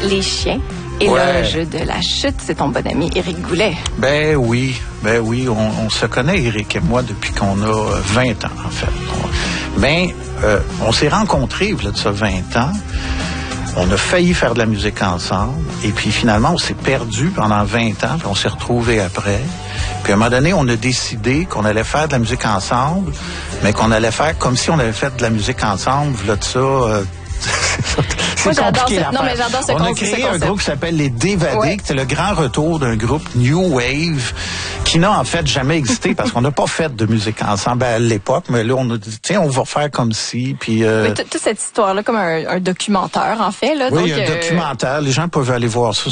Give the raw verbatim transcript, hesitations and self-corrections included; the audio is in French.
les chiens. Et ouais. le jeu de la chute, c'est ton bon ami Éric Goulet. Ben oui, ben oui, on, on se connaît, Éric et moi, depuis qu'on a vingt ans, en fait. Ben, euh, on s'est rencontrés, il y a de ça vingt ans. On a failli faire de la musique ensemble. Et puis, finalement, on s'est perdu pendant vingt ans. Puis on s'est retrouvés après. Puis, à un moment donné, on a décidé qu'on allait faire de la musique ensemble, mais qu'on allait faire comme si on avait fait de la musique ensemble, là, de ça... Euh, Moi, j'adore ce, non, mais j'adore ce On con, a créé ce un groupe qui s'appelle Les Dévadés, ouais. qui est le grand retour d'un groupe New Wave qui n'a en fait jamais existé parce qu'on n'a pas fait de musique ensemble à l'époque, mais là, on a dit, tiens, on va faire comme si, puis... Euh... Toute cette histoire-là, comme un, un documentaire, en fait. Là, oui, donc, un euh... documentaire. Les gens peuvent aller voir ça